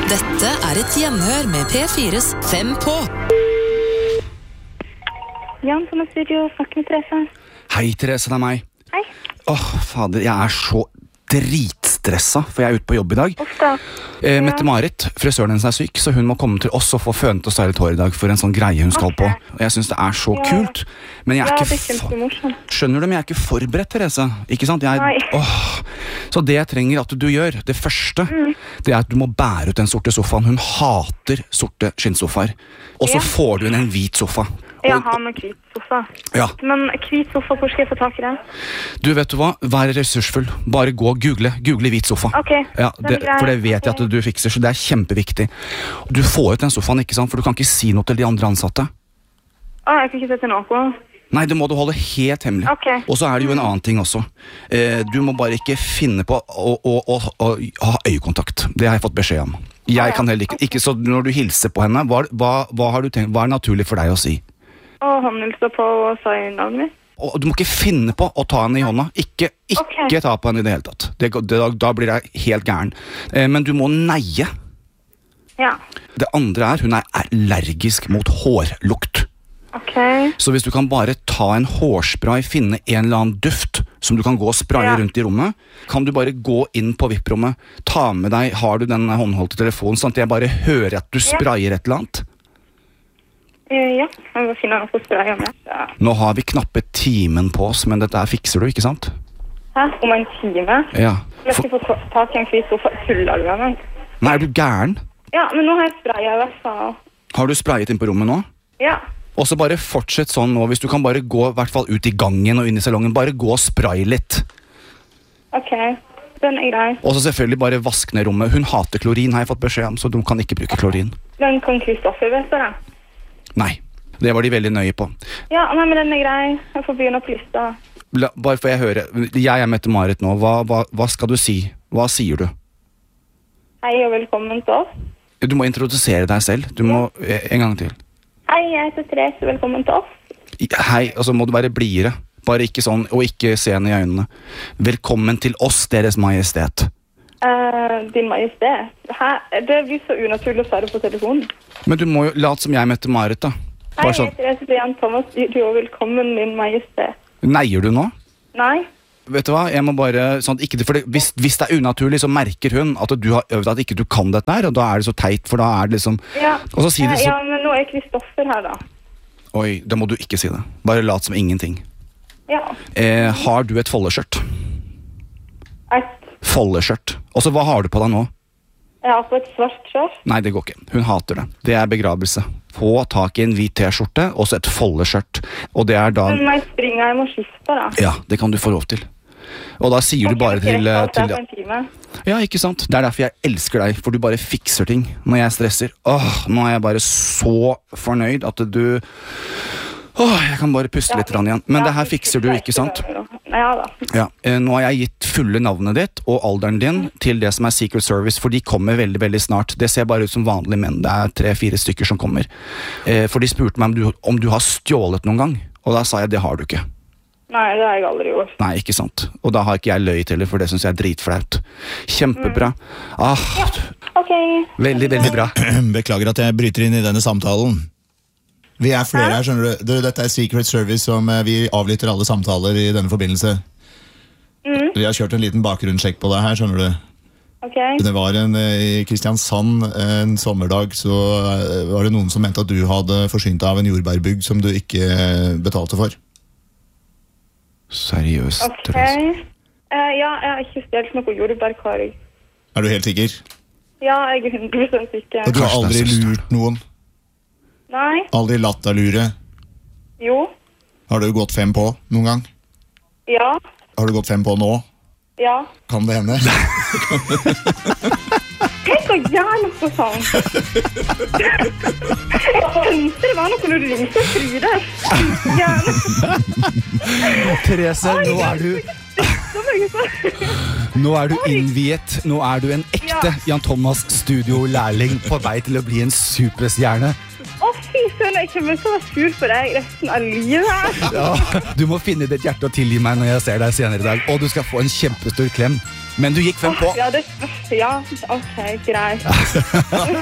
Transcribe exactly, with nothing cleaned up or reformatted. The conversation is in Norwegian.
Dette er et gjenhør med P fires Fem på. Jan, som er studio, snakker med Therese. Hei, Therese, det er meg. Hei. Åh, fader, jeg er så dritstressa, for jeg er ute på jobb i dag. Ofte. Eh, Mette-Marit, frisøren hennes er syk, så hun må komme til oss og få fønet og stylet hår i dag for en sånn greie hun skal Ok. på. Og jeg synes det er så Ja. kult. Men jeg er Ja, ikke det er fa- kjempemorsomt. Skjønner du, men jeg er ikke forberedt, Therese. Ikke sant? Jeg, Nei. åh. Så det jeg trenger at du gjør, det første, Mm. det er at du må bære ut den sorte sofaen. Hun hater sorte skinnsofaer. Og så Ja. får du inn en hvit sofa. Jeg Og- har med hvit sofa. Ja. Men hvit sofa, hvor skal jeg få tak i den? Du, vet du hva? Vær ressursfull. Bare gå og google. Google hvit sofa. Ok, Ja, den er det, grei. for det vet jeg at du fikser, så det er kjempeviktig. Du får ut den sofaen, ikke sant? For du kan ikke si noe til de andre ansatte. Å, jeg kan ikke sette noe. Nei, det må du holde helt hemmelig. Ok. Og så er det jo en annen ting også. Eh, du må bare ikke finne på å, å, å, å ha øyekontakt. Det har jeg fått beskjed om. Jeg ja. kan heller ikke, ikke så når du hilser på henne, hva, hva, hva, har du tenkt, hva er naturlig for deg å si? Og håndhilser på og sa i navnet mitt. Og du må ikke finne på å ta henne i hånda. Ikke, ikke Ok. ta på henne i det hele tatt. Det, det, da, da blir jeg helt gæren. Eh, men du må neie. Ja. Det andre er, hun er allergisk mot hårlukt. Ok. Så hvis du kan bare ta en hårspray, finne en eller annen duft som du kan gå og spraye Ja. rundt i rommet, kan du bare gå inn på V I P-rommet, ta med deg, har du den håndholdte telefonen, sånn at jeg bare hører at du sprayer et eller annet. Eh, Ja, jeg må finne noe å spraye med. Ja. Nå har vi knappe timen på oss, men dette her fikser du, ikke sant? Hæ? Om en time? Ja. Jeg For, skal få ta- tak i en hvit sofa. Tuller du med meg? nei, er du gæren? Ja, men nå har jeg sprayet i hvert fall. Har du sprayet inn på rommet nå? Ja. Og så bare fortsett sånn nå, hvis du kan bare gå i hvert fall ut i gangen og inn i salongen, bare gå og spray litt. Ok. Den er grei. Og så selvfølgelig bare vask ned rommet. Hun hater klorin, har jeg fått beskjed om, så du kan ikke bruke klorin. Den kan Kristoffer vite det. Nei, det var de veldig nøye på. Ja, nei, men den er grei. Jeg får begynne på lista. La, bare for jeg høre, jeg er Mette-Marit nå, hva, hva, hva skal du si? Hva sier du? Hei og velkommen til oss. Du må introdusere deg selv, du må, en gang til. Hei, jeg heter Therese. Velkommen til oss. Hei, og så må du være blidere, bare ikke sånn, og ikke se henne i øynene. Velkommen til oss, deres majestet. Eh, din majestet. Hæ? Det blir så unaturlig å svare på telefonen. Men du må jo late som jeg er Mette-Marit da. Hei, Bare jeg sånn, heter Therese Brian Thomas Studio. Velkommen, min majestet. neier du nå? Nei. Vet du hva, jeg må bare, sånn, at ikke, for det, hvis, hvis det er unaturlig, så merker hun at du har øvd at ikke du kan dette her, og da er det så teit, for da er det liksom, Ja. og så sier det Eh, så, ja, men nå er Kristoffer her, da. oi, da må du ikke si det. Bare lat som ingenting. Ja. Eh, har du et foldeskjørt? Et, Foldeskjørt. Og så hva har du på deg nå? jeg har på et svart skjørt. Nei, det går ikke. Hun hater det. Det er begravelse. Få tak i en hvit t-skjorte, og så et foldeskjørt. Og det er da, Men må jeg springe hjem og skifte, da? ja, det kan du få lov til. Og da sier du bare Ok, til, jeg skal til ta på en time. ja, ikke sant? Det er derfor jeg elsker deg, for du bare fikser ting når jeg stresser. Åh, nå er jeg bare så fornøyd at du, åh, jeg kan bare puste litt grann igjen. Men det her fikser du, ikke sant? Ja da. Ja, eh, nå har jeg gitt fulle navnet ditt og alderen din til det som er Secret Service, for de kommer veldig, veldig snart. Det ser bare ut som vanlige menn, det er tre-fire stykker som kommer. Eh, for de spurte meg om du, om du har stjålet noen gang, og da sa jeg, det har du ikke. Nei, det har jeg aldri gjort. Nei, ikke sant. Og da har ikke jeg løy til det, for det synes jeg er dritflaut. Kjempebra. Ah, Ok. veldig, veldig bra. Beklager at jeg bryter inn i denne samtalen. Vi er flere her, skjønner du. du. Dette er Secret Service, som eh, vi avlytter alle samtaler i denne forbindelse. Mm. Vi har kjørt en liten bakgrunnssjekk på deg her, skjønner du. Ok. Det var en, eh, I Kristiansand en sommerdag, så eh, var det noen som mente at du hadde forsynt deg av en jordbærbygg som du ikke eh, betalte for. Seriøst, Ok. Therese. Eh, ja, jeg har ikke stjålet noe jordbærkar. Er du helt sikker? Ja, jeg er hundre prosent sikker. Og du har Kanskje det er aldri søsteren. lurt noen? Nei. Aldri latt deg lure? Jo. Har du gått fem på noen gang? Ja. Har du gått fem på nå? Ja. Kan det hende? Tenk å gjøre noe sånn. Jeg tenkte det var noe når du ringte Fride. Gjerne. Therese, nå er du, Så mye så. nå er du innviet. Nå er du en ekte Ja. Jan Thomas studio-lærling på vei til å bli en superstjerne. Å, fy søren, jeg kommer til å være sur på deg resten av livet. Ja, du må finne ditt hjerte og tilgi meg når jeg ser deg senere i dag. Og du skal få en kjempestor klem. Men du gikk fem på. Ja, det, ja, ok, greit.